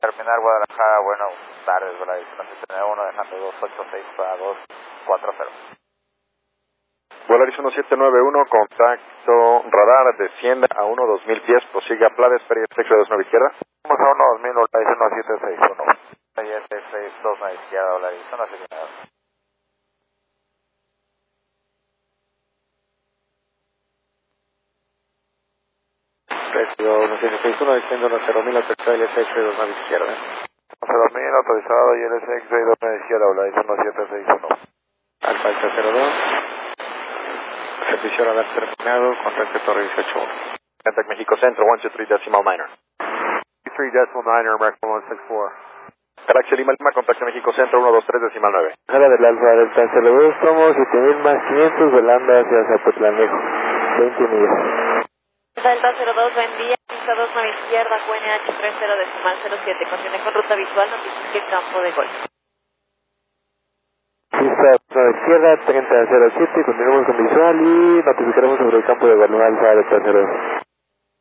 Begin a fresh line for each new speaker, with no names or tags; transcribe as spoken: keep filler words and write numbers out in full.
Terminal Guadalajara, buenas tardes, Volarizón siete nueve uno, dejando dos ocho seis para dos cuatro cero.
Volarizón siete nueve uno, contacto radar, descienda a uno dos mil pies, prosigue a Plades, Perieste dos nueve izquierda.
Vamos a uno dos mil, Volarizón siete seis uno. siete seis dos nueve izquierda, Volarizón asignado.
Precio uno siete seis uno, desciendo a cero mil, autorizado L S X dos nueve izquierda.
cero mil, autorizado y L S X dos nueve izquierda, Volarizón siete seis uno.
Alfa Alfa cero dos. Servicio radar terminado, contacto Torre dieciocho uno. Contact México Centro, one two three decimal niner.
three decimal niner, American one six four.
Galaxia Lima Lima, contacto México Centro, uno dos tres decimal nueve.
Jala del Alfa Delta cero dos, somos siete mil más quinientos, volando hacia Zapotlanejo, veinte millas.
Delta cero dos, buen día, pista dos nueve izquierda, Q N H treinta decimal cero siete, continúe con ruta visual, notifique campo de gol.
Pista nueve izquierda, treinta cero siete, continuamos con visual y notificaremos sobre el campo de gol, Alfa Delta cero dos.